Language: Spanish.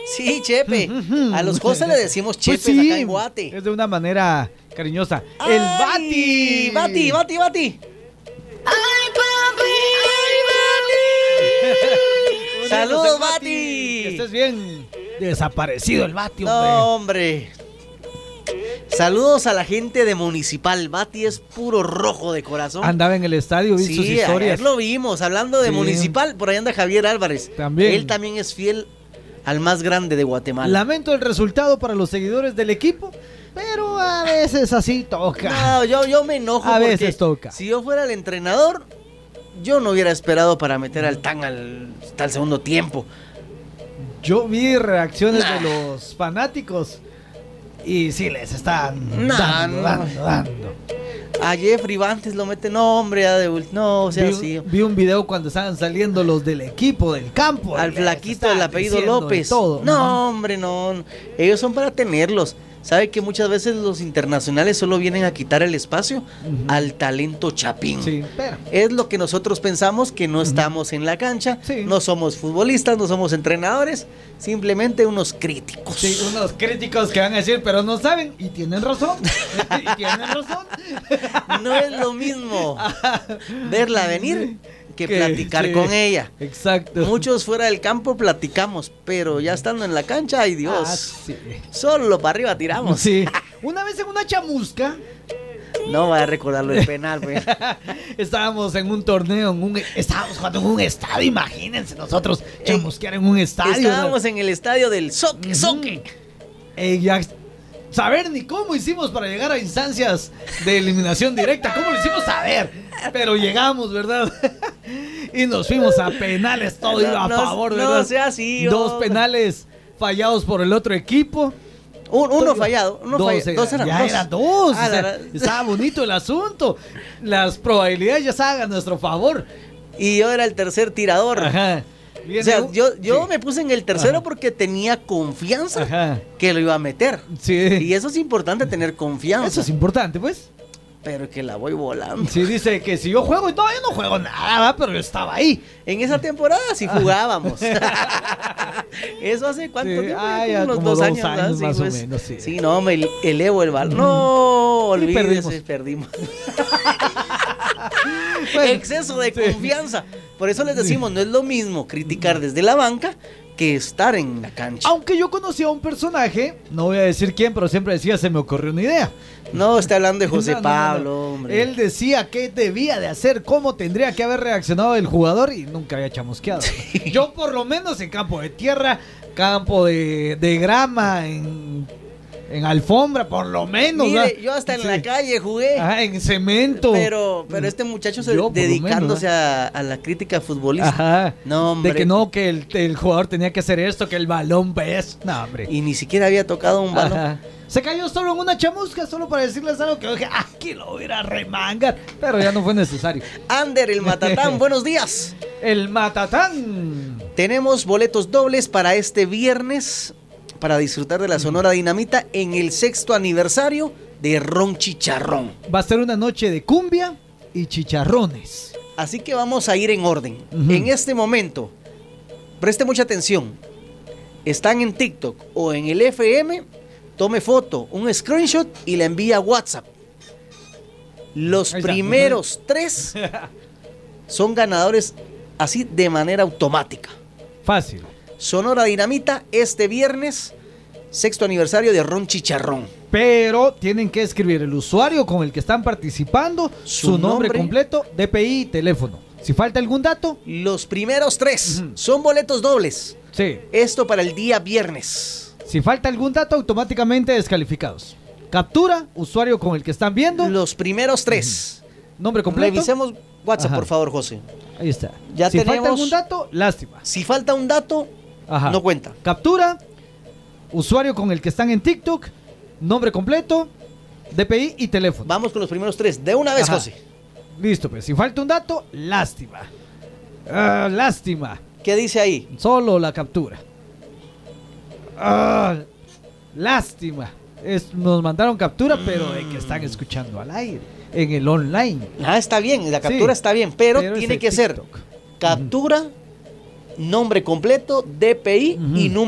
Sí, Chepe. A los José le decimos Chepes Pues sí, acá en Guate. es de una manera cariñosa. ¡Ay! El Bati. Bati. ¡Saludos, Bati! Que estés bien. Desaparecido el Bati, hombre. No, hombre. Saludos a la gente de Municipal. Bati es puro rojo de corazón. Andaba en el estadio, vi sus Sí, historias. ayer lo vimos. Hablando de Sí. Municipal, por ahí anda Javier Álvarez. También. Él también es fiel al más grande de Guatemala. Lamento el resultado para los seguidores del equipo, pero a veces así toca. No, yo me enojo A porque veces toca. si yo fuera el entrenador, yo no hubiera esperado para meter al TAN hasta el segundo tiempo. Yo vi reacciones de los fanáticos y sí les están dando. A Jeffrey Vantes lo mete, no, hombre, ya no, o sea, sí. Vi un video cuando estaban saliendo los del equipo del campo. Al les flaquito del estaban apellido diciendo López. de todo. No, hombre, no. Ellos son para tenerlos. ¿Sabe que muchas veces los internacionales solo vienen a quitar el espacio al talento chapín? Sí, pero Es lo que nosotros pensamos, que no estamos en la cancha, Sí. no somos futbolistas, no somos entrenadores, simplemente unos críticos. sí, unos críticos que van a decir, pero no saben, y tienen razón. Y tienen razón. No es lo mismo verla venir que platicar sí, con ella. Exacto. Muchos fuera del campo platicamos, pero ya estando en la cancha, ay Dios, Ah, sí. solo para arriba tiramos. Sí. Una vez en una chamusca, No vaya a recordarlo el penal, pues. estábamos en un torneo, estábamos jugando en un estadio, imagínense nosotros chamusquear en un estadio. Estábamos en el estadio del Soque, Soque. Ya saber ni cómo hicimos para llegar a instancias de eliminación directa, cómo lo hicimos saber, pero llegamos, ¿verdad? Y nos fuimos a penales, todo iba a favor, ¿verdad? No sea así. Dos penales fallados por el otro equipo. Uno fallado, dos eran ya dos. eran dos. Ah, O sea, estaba bonito el asunto. Las probabilidades ya estaban a nuestro favor. Y yo era el tercer tirador. Ajá. O sea, yo Sí. me puse en el tercero Ajá. porque tenía confianza Ajá. que lo iba a meter. Sí. Y eso es importante, tener confianza. Eso es importante, pues. Pero que la voy volando. Sí, dice que si yo juego, no, yo no juego nada, ¿va? Pero yo estaba ahí. En esa temporada sí jugábamos. Eso hace cuánto Sí, tiempo, ya unos como 2 2 años, ¿verdad? años Sí, más o pues. menos, sí. Sí, no, me elevo el balón. No, Y olvídese, perdimos. Bueno, Exceso de sí. confianza. Por eso les decimos, no es lo mismo criticar desde la banca que estar en la cancha. Aunque yo conocí a un personaje, no voy a decir quién, pero siempre decía, se me ocurrió una idea. No, está hablando de José No, no, Pablo, no. hombre. Él decía qué debía de hacer, cómo tendría que haber reaccionado el jugador y nunca había chamusqueado. Yo por lo menos en campo de tierra, campo de grama, en alfombra, por lo menos. Mire, ¿verdad? yo hasta en Sí. la calle jugué. Ajá, en cemento. Pero este muchacho Yo, por lo dedicándose menos, a la crítica futbolística. Ajá. No, hombre. De que no, que el jugador tenía que hacer esto, que el balón ves. No, hombre. Y ni siquiera había tocado un balón. Ajá. Se cayó solo en una chamusca, solo para decirles algo que dije, aquí lo voy a ir a remangar. Pero ya no fue necesario. Ander, el Matatán, buenos días. El Matatán. Tenemos boletos dobles para este viernes para disfrutar de la Sonora Dinamita en el 6º aniversario de Ron Chicharrón. Va a ser una noche de cumbia y chicharrones. Así que vamos a ir en orden. Ujú. En este momento, preste mucha atención. Están en TikTok o en el FM, tome foto, un screenshot y la envía a WhatsApp. Los Ahí está. primeros 3 son ganadores así de manera automática. Fácil. Sonora Dinamita este viernes, 6º aniversario de Ron Chicharrón. Pero tienen que escribir el usuario con el que están participando, su nombre nombre. completo, DPI y teléfono. Si falta algún dato, Los primeros 3 Ujú. son boletos dobles. sí. Esto para el día viernes. Si falta algún dato, automáticamente descalificados. Captura, usuario con el que están viendo, Los primeros 3. nombre completo. Revisemos WhatsApp, Ajá. por favor, José. Ahí está. Ya si falta tenemos- algún dato, lástima. Si falta un dato, Ajá. no cuenta. Captura, usuario con el que están en TikTok, nombre completo, DPI y teléfono. Vamos con los primeros 3. De una vez, Ajá. José. Listo, pues. Si falta un dato, lástima. Ah, lástima. ¿Qué dice ahí? Solo la captura. Ah, lástima. Nos mandaron captura, pero de que están escuchando al aire, en el online. Ah, está bien, la captura Sí, está bien, pero es tiene el que ser TikTok. captura, nombre completo, DPI y número